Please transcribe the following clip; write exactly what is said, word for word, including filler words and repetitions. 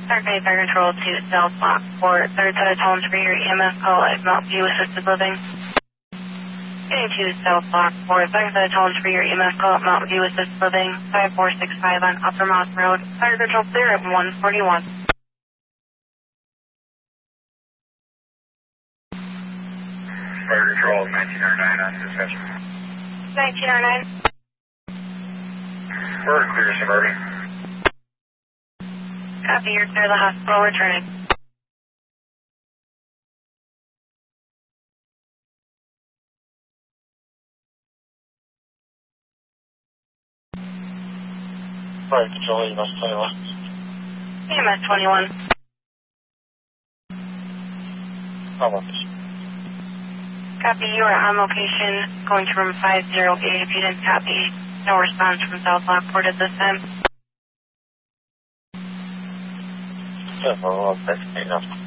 Third Bay Fire Control to South Block four. Third set of tones for your E M S call at Mountain View Assisted Living. Getting to South Block four. Third set of tones for your E M S call at Mountain View Assisted Living. five four six five on Upper Moss Road. Fire Control clear at one forty-one. Fire Control nineteen oh nine on dispatch. nineteen oh nine. We're clear suburban. Copy, you're clear the hospital returning. Fire Control E M S twenty-one. E M S twenty-one. On location. Copy, you are on location, going to room five oh eight. If you didn't copy, no response from South Block four at this time. Yeah, well, that's enough.